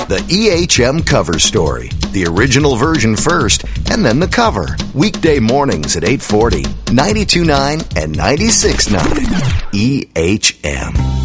The EHM Cover Story. The original version first, and then the cover. Weekday mornings at 8:40, 92.9 and 96.9. EHM.